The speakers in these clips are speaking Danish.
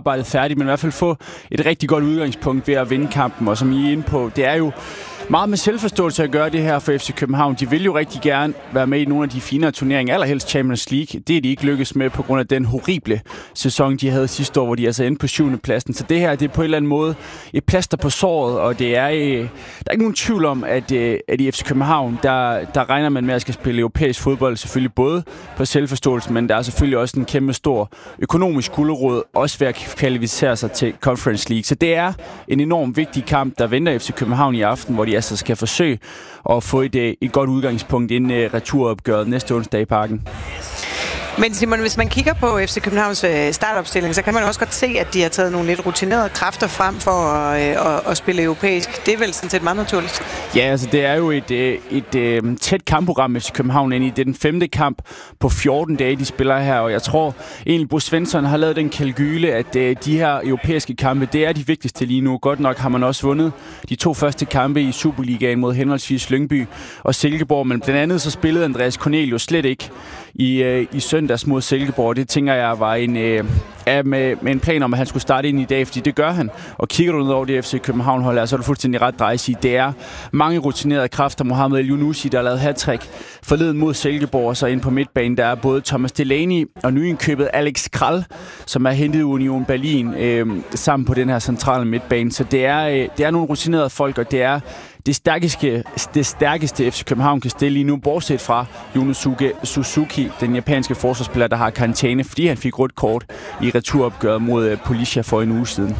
arbejdet færdigt, men i hvert fald få et rigtig godt udgangspunkt ved at vinde kampen. Og som I er inde på, det er jo meget med selvforståelse at gøre det her for FC København. De vil jo rigtig gerne være med i nogle af de finere turneringer, allerhelst Champions League. Det er de ikke lykkes med på grund af den horrible sæson, de havde sidste år, hvor de altså endte på 7. pladsen. Så det her, det er på en eller anden måde et plaster på såret, og det er, der er ikke nogen tvivl om, at i FC København, der regner man med at skal spille europæisk fodbold, selvfølgelig både på selvforståelse, men der er selvfølgelig også en kæmpe stor økonomisk gulerod, også ved at kvalificere sig til Conference League. Så det er en enormt vigtig kamp, der venter FC København i aften, hvor de altså skal forsøge at få et godt udgangspunkt inden returopgøret næste onsdag i Parken. Men Simon, hvis man kigger på FC Københavns startopstilling, så kan man også godt se, at de har taget nogle lidt rutinerede kræfter frem for at spille europæisk. Det er vel sådan set meget naturligt? Ja, altså det er jo et tæt kampprogram FC København ind i. Det er den 5. kamp på 14 dage, de spiller her, og jeg tror egentlig, Bo Svensson har lavet den kalkyle, at de her europæiske kampe, det er de vigtigste lige nu. Godt nok har man også vundet de 2 første kampe i Superligaen mod henholdsvis Lyngby og Silkeborg, men blandt andet så spillede Andreas Cornelius slet ikke i søndags mod Silkeborg. Det tænker jeg var med en plan om, at han skulle starte ind i dag, fordi det gør han. Og kigger du ned over det FC København-hold, så er du fuldstændig ret drejsig. Det er mange rutinerede kræfter. Mohamed El Yunusi, der har lavet hat-trick forleden mod Silkeborg, og så ind på midtbanen, der er både Thomas Delaney og nyindkøbet Alex Kral, som er hentet i Union Berlin sammen på den her centrale midtbane. Så det er nogle rutinerede folk, og det er det stærkeste FC København kan stille lige nu, bortset fra Yunosuke Suzuki, den japanske forsvarsspiller, der har karantæne, fordi han fik rødt kort i returopgøret mod Policia for en uge siden.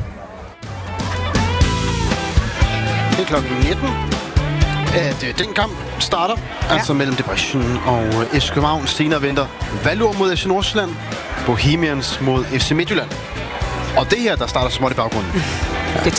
Det er klokken 19, at den kamp starter, altså mellem Debrecen og FC København. Senere venter Valur mod FC Nordsjælland, Bohemians mod FC Midtjylland. Og det her, der starter småt i baggrunden.